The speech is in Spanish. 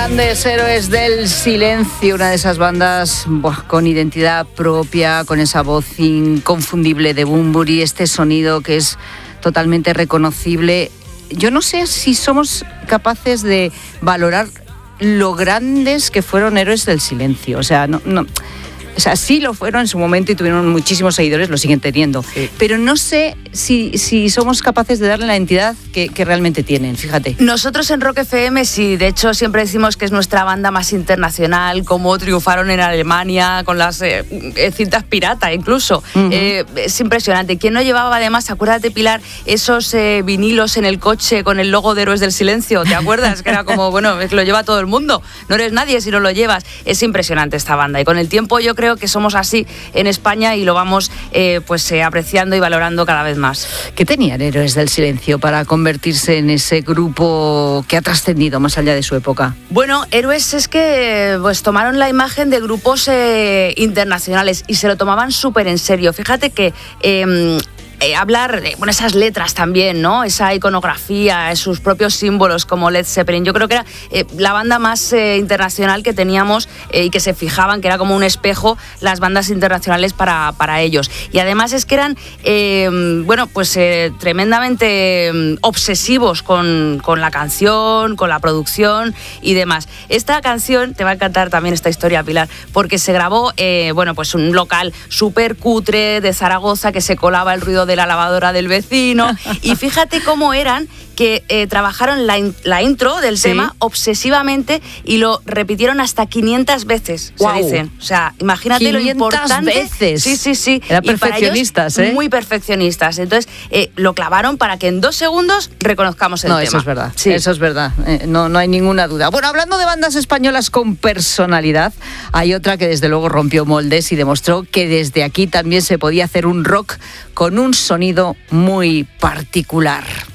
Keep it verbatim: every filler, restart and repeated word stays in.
Grandes Héroes del Silencio, una de esas bandas buah, con identidad propia, con esa voz inconfundible de Bunbury, este sonido que es totalmente reconocible. Yo no sé si somos capaces de valorar lo grandes que fueron Héroes del Silencio. O sea, no, no, o sea, sí lo fueron en su momento y tuvieron muchísimos seguidores, lo siguen teniendo. Sí. Pero no sé si, si somos capaces de darle la entidad que, que realmente tienen, fíjate. Nosotros en Rock F M sí, de hecho siempre decimos que es nuestra banda más internacional, como triunfaron en Alemania con las eh, cintas pirata incluso. Uh-huh. Eh, es impresionante. ¿Quién no llevaba además, acuérdate Pilar, esos eh, vinilos en el coche con el logo de Héroes del Silencio? ¿Te acuerdas? Que era como, bueno, lo lleva todo el mundo. No eres nadie si no lo llevas. Es impresionante esta banda y con el tiempo yo creo Creo que somos así en España y lo vamos eh, pues eh, apreciando y valorando cada vez más. ¿Qué tenían Héroes del Silencio para convertirse en ese grupo que ha trascendido más allá de su época? Bueno, Héroes es que pues tomaron la imagen de grupos eh, internacionales y se lo tomaban súper en serio. Fíjate que eh, Eh, hablar de bueno, esas letras también, ¿no? Esa iconografía, sus propios símbolos como Led Zeppelin. Yo creo que era eh, la banda más eh, internacional que teníamos eh, y que se fijaban, que era como un espejo las bandas internacionales para, para ellos. Y además es que eran, eh, bueno, pues eh, tremendamente eh, obsesivos con, con la canción, con la producción y demás. Esta canción, te va a encantar también esta historia, Pilar, porque se grabó, eh, bueno, pues un local súper cutre de Zaragoza que se colaba el ruido de la lavadora del vecino y fíjate cómo eran que eh, trabajaron la, in, la intro del ¿Sí? tema obsesivamente y lo repitieron hasta quinientas veces, wow. se dicen. O sea, imagínate lo importante. veces. Sí, sí, sí. Eran perfeccionistas, ellos, ¿eh? Muy perfeccionistas. Entonces, eh, lo clavaron para que en dos segundos reconozcamos el no, tema. Eso es verdad. Sí. Eso es verdad. Eh, no, no hay ninguna duda. Bueno, hablando de bandas españolas con personalidad, hay otra que desde luego rompió moldes y demostró que desde aquí también se podía hacer un rock con un sonido muy particular.